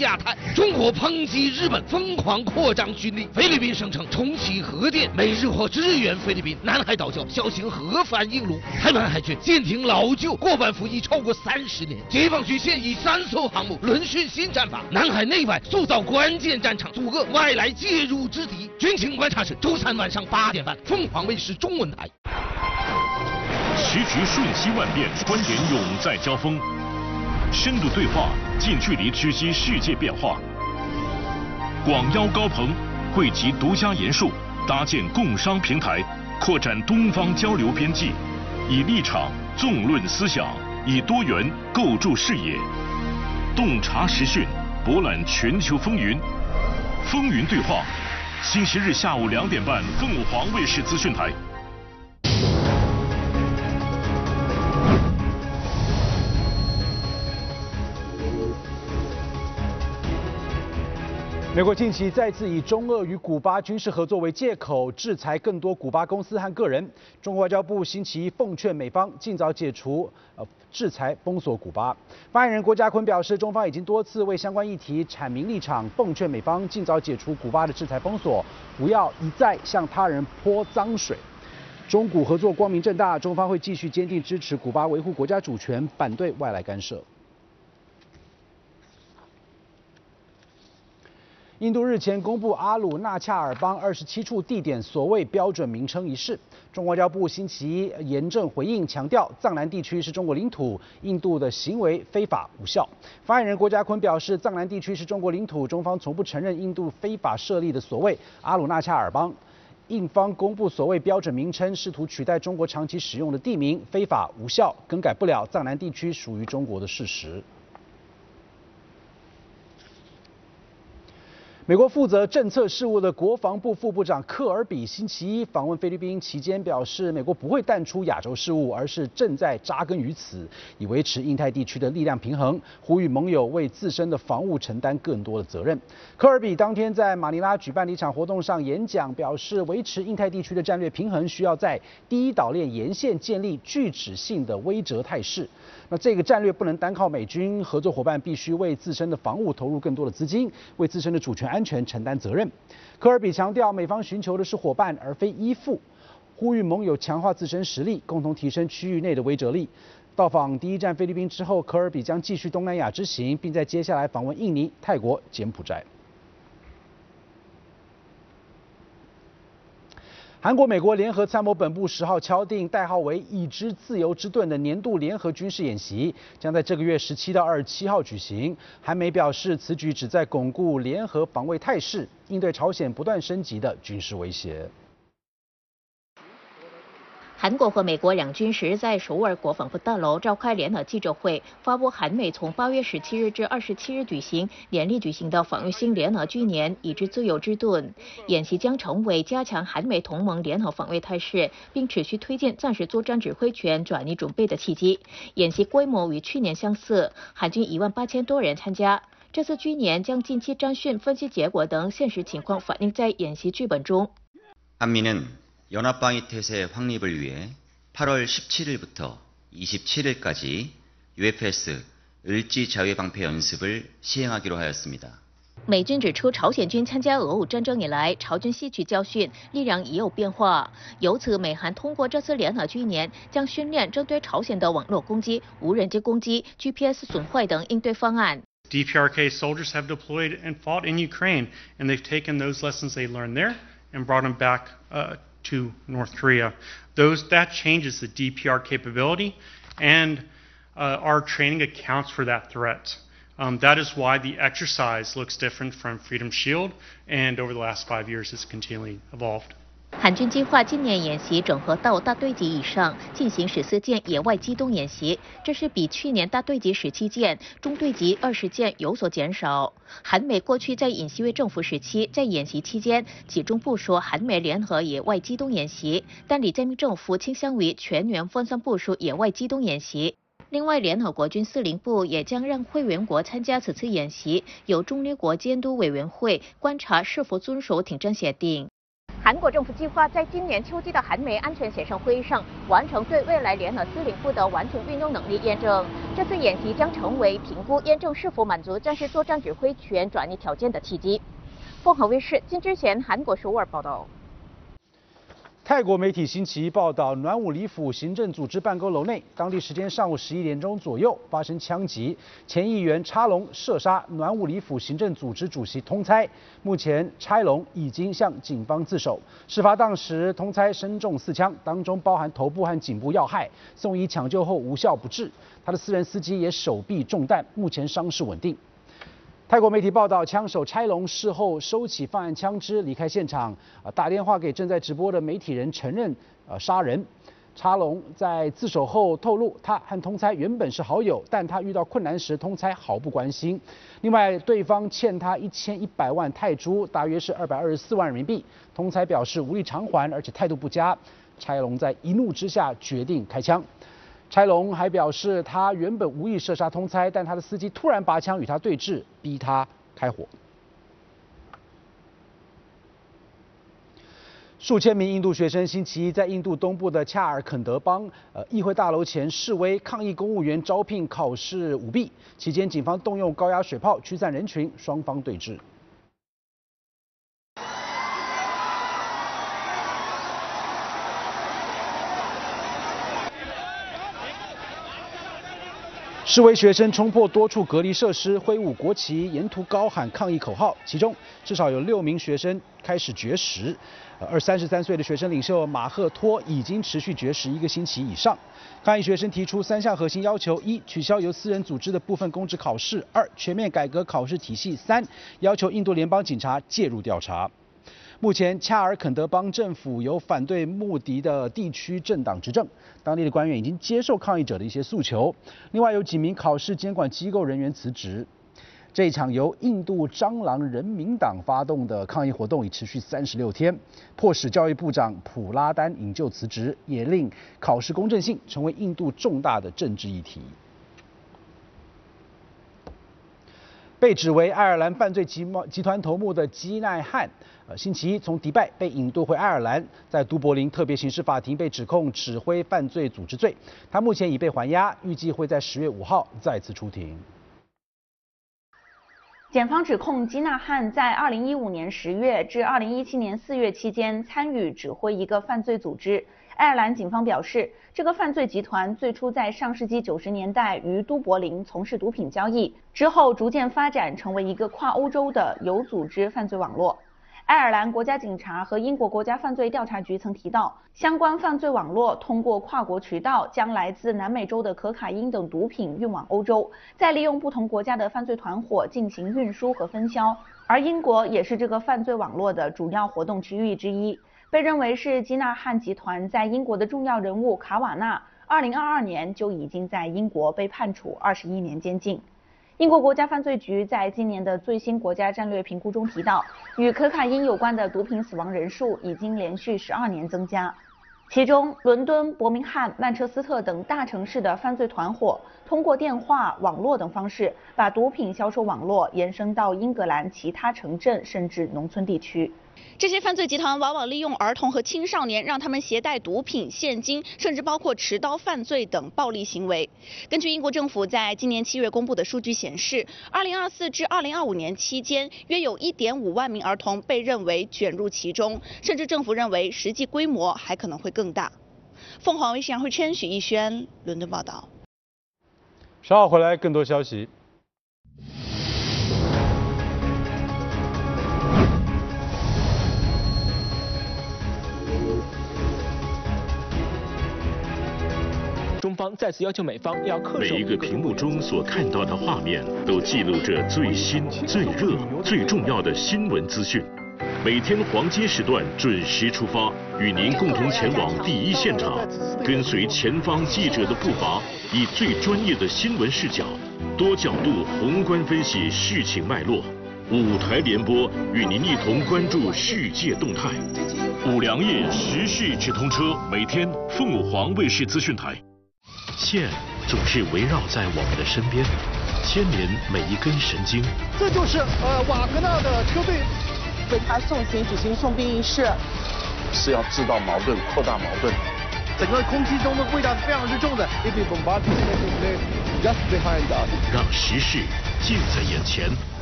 亚太，中国抨击日本疯狂扩张军力，菲律宾声称重启核电，美日或支援菲律宾。南海岛礁小型核反应炉，台湾海军舰艇老旧，过半服役超过30年。解放军现役3艘航母轮训新战法，南海内外塑造关键战场，阻遏外来介入之敌。军情观察室周3晚上8点半，凤凰卫视中文台。 时局瞬息万变，观点永在交锋。深度对话，近距离直击世界变化。广邀高朋，汇集独家研述，搭建共商平台，扩展东方交流边际，以立场纵论思想，以多元构筑视野，洞察时讯，博览全球风云。风云对话，星期日下午2点半，凤凰卫视资讯台。 美国近期再次以中俄与古巴军事合作为借口，制裁更多古巴公司和个人。中国外交部星期一奉劝美方尽早解除制裁，封锁古巴。发言人郭家坤表示，中方已经多次为相关议题阐明立场，奉劝美方尽早解除古巴的制裁封锁，不要一再向他人泼脏水。中古合作光明正大，中方会继续坚定支持古巴维护国家主权，反对外来干涉。印度日前公布阿鲁纳恰尔邦27处地点所谓标准名称一事，中国外交部星期一严正回应，强调藏南地区是中国领土，印度的行为非法无效。发言人郭家坤表示，藏南地区是中国领土，中方从不承认印度非法设立的所谓阿鲁纳恰尔邦。印方公布所谓标准名称，试图取代中国长期使用的地名，非法无效，更改不了藏南地区属于中国的事实。美国负责政策事务的国防部副部长克尔比星期一访问菲律宾期间表示，美国不会淡出亚洲事务，而是正在扎根于此，以维持印太地区的力量平衡，呼吁盟友为自身的防务承担更多的责任。克尔比当天在马尼拉举办的一场活动上演讲，表示维持印太地区的战略平衡，需要在第一岛链沿线建立具指性的威慑态势。那这个战略不能单靠美军，合作伙伴必须为自身的防务投入更多的资金，为自身的主权安全承担责任。科尔比强调，美方寻求的是伙伴而非依附，呼吁盟友强化自身实力，共同提升区域内的威慑力。到访第一站菲律宾之后，科尔比将继续东南亚之行，并在接下来访问印尼、泰国、柬埔寨。韩国、美国联合参谋本部10号敲定代号为“已知自由之盾”的年度联合军事演习，将在这个月17到27号举行。韩美表示，此举旨在巩固联合防卫态势，应对朝鲜不断升级的军事威胁。 韩国和美国两军10日在首尔国防部大楼召开联合记者会，发布韩美从8月17日至27日连力举行的防御性联合军演“已知自由之盾”演习，将成为加强韩美同盟联合防卫态势，并持续推进战时作战指挥权转移准备的契机。演习规模与去年相似，韩军18000多人参加。这次军演将近期战训分析结果等现实情况反映在演习剧本中。 한미는 연합방위 태세 확립을 위해 8월 17일부터 27일까지 UFS 을지 자위 방패 연습을 시행하기로 하였습니다. 美军指出，朝鲜军参加俄乌战争以来，朝军吸取教训，力量已有变化。由此，美韩通过这次联合军演，将训练针对朝鲜的网络攻击、无人机攻击、GPS 损坏等应对方案。 DPRK soldiers have deployed and fought in Ukraine, and they've taken those lessons they learned there and brought them back to North Korea. That changes the DPR capability, and our training accounts for that threat. That is why the exercise looks different from Freedom Shield, and over the last 5 years has continually evolved. 韩军计划今年演习整合到大队级以上，进行14件野外机动演习，这是比去年大队级17件、中队级20件有所减少。韩美过去在尹锡悦政府时期，在演习期间集中部署韩美联合野外机动演习，但李在明政府倾向于全员分散部署野外机动演习。另外，联合国军司令部也将让会员国参加此次演习，由中立国监督委员会观察是否遵守停战协定。 韩国政府计划在今年秋季的韩美安全协商会议上完成对未来联合司令部的完全运用能力验证。这次演习将成为评估验证是否满足战时作战指挥权转移条件的契机。凤凰卫视金之贤韩国首尔报道。 泰国媒体星期一报道，暖武里府行政组织办公楼内，当地时间上午11点钟左右发生枪击，前议员查龙射杀暖武里府行政组织主席通猜。目前查龙已经向警方自首。事发当时，通猜身中4枪，当中包含头部和颈部要害，送医抢救后无效不治。他的私人司机也手臂中弹，目前伤势稳定。泰国媒体报道，枪手差龙事后收起犯案枪支，离开现场，打电话给正在直播的媒体人，承认杀人。差龙在自首后透露，他和通猜原本是好友，但他遇到困难时，通猜毫不关心。另外，对方欠他1100万泰铢，大约是224万人民币。通猜表示无力偿还，而且态度不佳。差龙在一怒之下决定开枪。差龙还表示，他原本无意射杀通猜，但他的司机突然拔枪与他对峙，逼他开火。数千名印度学生星期一在印度东部的恰尔肯德邦议会大楼前示威，抗议公务员招聘考试舞弊。期间，警方动用高压水炮驱散人群，双方对峙。示威学生冲破多处隔离设施，挥舞国旗，沿途高喊抗议口号。其中至少有6名学生开始绝食。33岁的学生领袖马赫托已经持续绝食1个星期以上。抗议学生提出3项核心要求：1. 取消由私人组织的部分公职考试；2. 全面改革考试体系；3. 要求印度联邦警察介入调查。目前，恰尔肯德邦政府由反对穆迪的地区政党执政，当地的官员已经接受抗议者的一些诉求。另外，有几名考试监管机构人员辞职。这一场由印度蟑螂人民党发动的抗议活动已持续36天，迫使教育部长普拉丹引咎辞职，也令考试公正性成为印度重大的政治议题。被指为爱尔兰犯罪集团头目的基奈汉，星期一从迪拜被引渡回爱尔兰，在都柏林特别刑事法庭被指控指挥犯罪组织罪。他目前已被还押，预计会在10月5号再次出庭。 检方指控基纳汉在2015年10月至2017年4月期间参与指挥一个犯罪组织。爱尔兰警方表示，这个犯罪集团最初在上世纪90年代于都柏林从事毒品交易，之后逐渐发展成为一个跨欧洲的有组织犯罪网络。爱尔兰国家警察和英国国家犯罪调查局曾提到，相关犯罪网络通过跨国渠道将来自南美洲的可卡因等毒品运往欧洲，再利用不同国家的犯罪团伙进行运输和分销。而英国也是这个犯罪网络的主要活动区域之一。被认为是基纳汉集团在英国的重要人物卡瓦纳，2022年就已经在英国被判处21年监禁。英国国家犯罪局在今年的最新国家战略评估中提到，与可卡因有关的毒品死亡人数已经连续12年增加。其中，伦敦、伯明翰、曼彻斯特等大城市的犯罪团伙通过电话、网络等方式，把毒品销售网络延伸到英格兰其他城镇甚至农村地区。 这些犯罪集团往往利用儿童和青少年，让他们携带毒品、现金，甚至包括持刀犯罪等暴力行为。根据英国政府在今年7月公布的数据显示，2024至2025年期间，约有1.5万名儿童被认为卷入其中，甚至政府认为实际规模还可能会更大。凤凰卫视杨慧琛、许逸轩伦敦报道。 稍后回来更多消息。 中方再次要求美方要恪守每一个屏幕中所看到的画面，都记录着最新、最热、最重要的新闻资讯。每天黄金时段准时出发，与您共同前往第一现场，跟随前方记者的步伐，以最专业的新闻视角，多角度宏观分析事情脉络。5台联播，与您一同关注世界动态。5粮液时事直通车，每天凤凰卫视资讯台。线总是围绕在我们的身边，牵连每一根神经。 这就是瓦格纳的车队，为他送行举行送殡仪式。 是要制造矛盾、扩大矛盾。 整个空气中的味道是非常之重的。If you bombard just behind us， 让时事近在眼前。